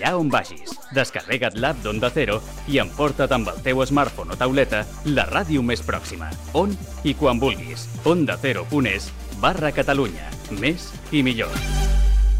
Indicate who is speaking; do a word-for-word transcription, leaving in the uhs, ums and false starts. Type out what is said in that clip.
Speaker 1: allà on vagis. Descarrega't l'app d'Onda Cero i emporta't amb el teu smartphone o tauleta la ràdio més pròxima. On i quan vulguis. Onda Cero punt es barra Catalunya. Més i millor.